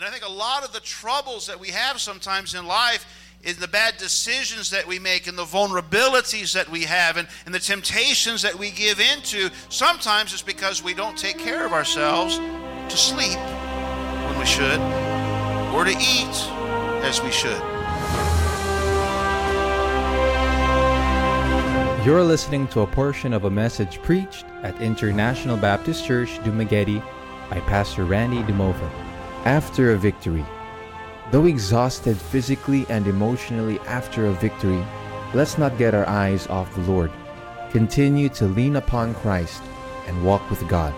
And I think a lot of the troubles that we have sometimes in life is the bad decisions that we make and the vulnerabilities that we have and the temptations that we give into. Sometimes it's because we don't take care of ourselves to sleep when we should, or to eat as we should. You're listening to a portion of a message preached at International Baptist Church, Dumaguete by Pastor Randy Dumova. After a victory. Though exhausted physically and emotionally after a victory, let's not get our eyes off the Lord. Continue to lean upon Christ and walk with God.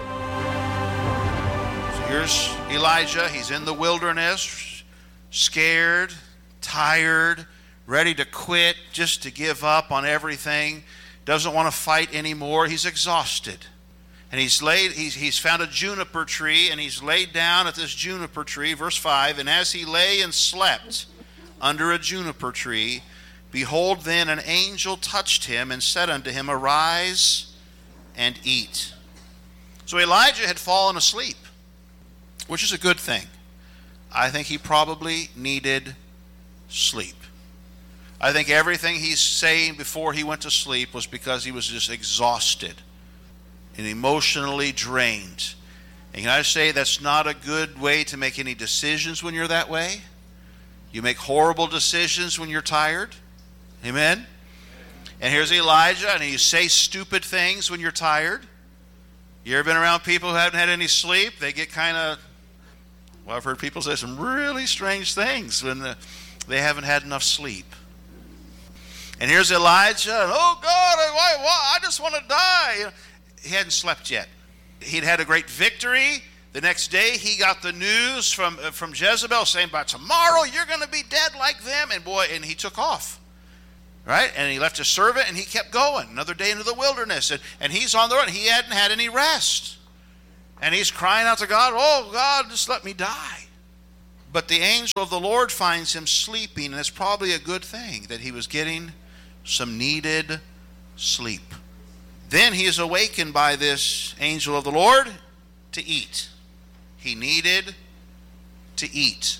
So here's Elijah. He's in the wilderness, scared, tired, ready to quit, just to give up on everything. Doesn't want to fight anymore. He's exhausted. And he's found a juniper tree, and he's laid down at this juniper tree, verse 5, and as he lay and slept under a juniper tree, behold, then an angel touched him and said unto him, Arise and eat. So Elijah had fallen asleep, which is a good thing. I think he probably needed sleep. I think everything he's saying before he went to sleep was because he was just exhausted and emotionally drained. And can I say that's not a good way to make any decisions when you're that way? You make horrible decisions when you're tired. Amen? And here's Elijah, and you say stupid things when you're tired. You ever been around people who haven't had any sleep? They get kind of, well, I've heard people say some really strange things when they haven't had enough sleep. And here's Elijah, and oh God, I just want to die. He hadn't slept yet. He'd had a great victory. The next day, he got the news from Jezebel saying, by tomorrow, you're going to be dead like them. And he took off, right? And he left his servant, and he kept going. Another day into the wilderness, and he's on the run. He hadn't had any rest. And he's crying out to God, oh, God, just let me die. But the angel of the Lord finds him sleeping, and it's probably a good thing that he was getting some needed sleep. Then he is awakened by this angel of the Lord to eat. He needed to eat.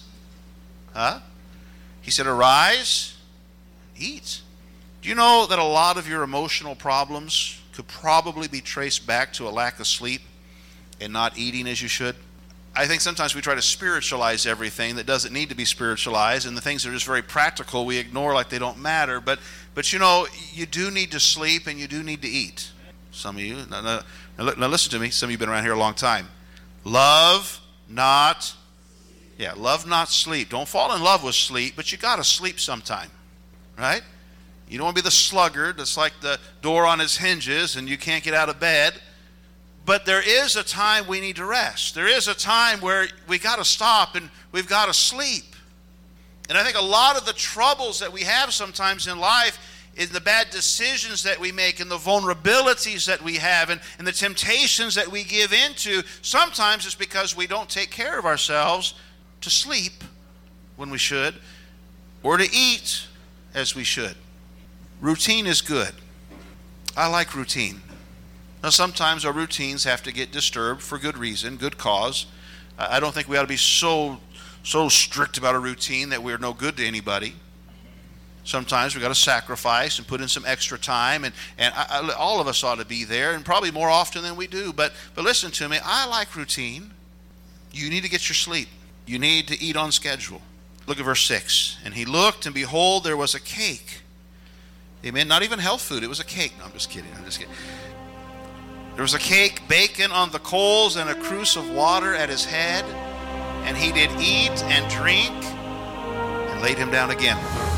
He said, arise, eat. Do you know that a lot of your emotional problems could probably be traced back to a lack of sleep and not eating as you should? I think sometimes we try to spiritualize everything that doesn't need to be spiritualized, and the things that are just very practical we ignore like they don't matter. But you know, you do need to sleep and you do need to eat. Some of you, now listen to me. Some of you have been around here a long time. Love not sleep. Don't fall in love with sleep, but you got to sleep sometime, right? You don't want to be the sluggard that's like the door on its hinges and you can't get out of bed. But there is a time we need to rest. There is a time where we got to stop and we've got to sleep. And I think a lot of the troubles that we have sometimes in life is the bad decisions that we make and the vulnerabilities that we have and the temptations that we give into. Sometimes it's because we don't take care of ourselves to sleep when we should, or to eat as we should. Routine is good. I like routine. Now sometimes our routines have to get disturbed for good reason, good cause. I don't think we ought to be so strict about a routine that we're no good to anybody. Sometimes we've got to sacrifice and put in some extra time, and all of us ought to be there, and probably more often than we do. But listen to me, I like routine. You need to get your sleep. You need to eat on schedule. Look at verse 6. And he looked, and behold, there was a cake. Amen. Not even health food. It was a cake. No, I'm just kidding. There was a cake, bacon on the coals, and a cruse of water at his head. And he did eat and drink, and laid him down again.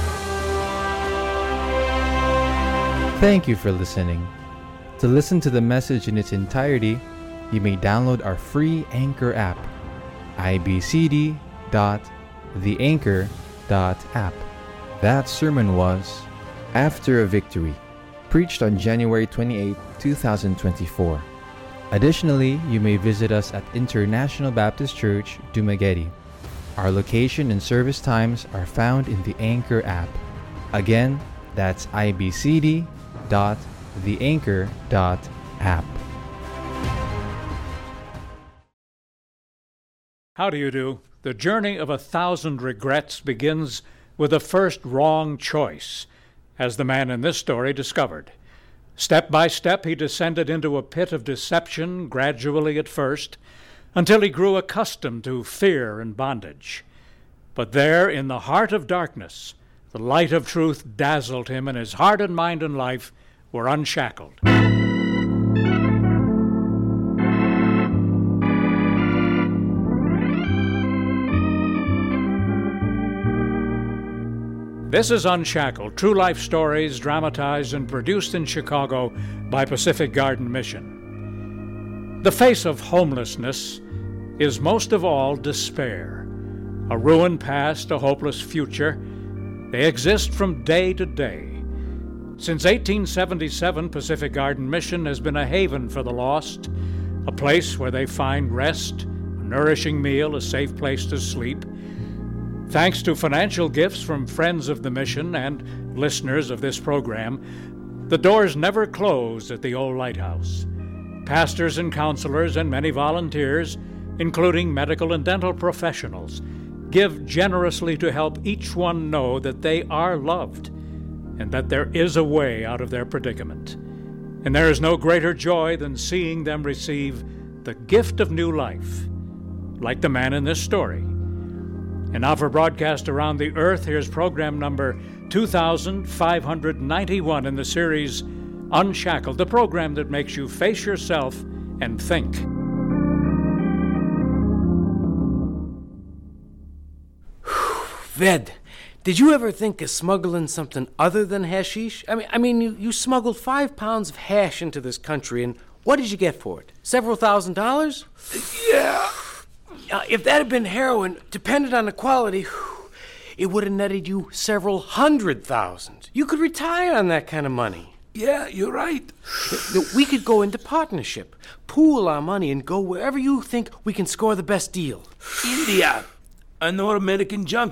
Thank you for listening. To listen to the message in its entirety, you may download our free Anchor app, ibcd.theanchor.app. That sermon was After a Victory, preached on January 28, 2024. Additionally, you may visit us at International Baptist Church, Dumaguete. Our location and service times are found in the Anchor app. Again, that's ibcd.theanchor.app. How do you do? The journey of 1,000 regrets begins with the first wrong choice, as the man in this story discovered. Step by step, he descended into a pit of deception, gradually at first, until he grew accustomed to fear and bondage. But there, in the heart of darkness, the light of truth dazzled him, and his heart and mind and life were unshackled. This is Unshackled, true life stories dramatized and produced in Chicago by Pacific Garden Mission. The face of homelessness is most of all despair. A ruined past, a hopeless future, they exist from day to day. Since 1877, Pacific Garden Mission has been a haven for the lost, a place where they find rest, a nourishing meal, a safe place to sleep. Thanks to financial gifts from friends of the mission and listeners of this program, the doors never close at the old lighthouse. Pastors and counselors and many volunteers, including medical and dental professionals, give generously to help each one know that they are loved and that there is a way out of their predicament. And there is no greater joy than seeing them receive the gift of new life, like the man in this story. And now for broadcast around the earth, here's program number 2591 in the series Unshackled, the program that makes you face yourself and think. Ved, did you ever think of smuggling something other than hashish? I mean, you smuggled 5 pounds of hash into this country, and what did you get for it? Several $1,000s? Yeah. If that had been heroin, depending on the quality, it would have netted you several $100,000. You could retire on that kind of money. Yeah, you're right. We could go into partnership, pool our money, and go wherever you think we can score the best deal. India. I know American junk